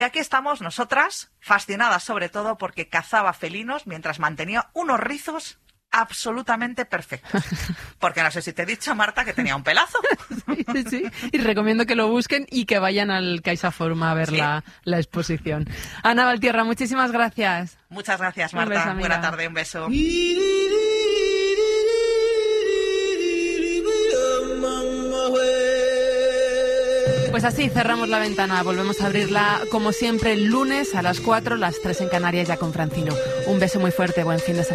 Y aquí estamos nosotras, fascinadas sobre todo porque cazaba felinos mientras mantenía unos rizos absolutamente perfectos. Porque no sé si te he dicho, Marta, que tenía un pelazo. Sí. Y recomiendo que lo busquen y que vayan al CaixaForum a ver Sí. la exposición. Ana Valtierra, muchísimas gracias. Muchas gracias, Un Marta. beso, amiga. Buena tarde, un beso. Pues así cerramos la ventana. Volvemos a abrirla como siempre el lunes a las 4, las 3 en Canarias ya con Francino. Un beso muy fuerte, buen fin de semana.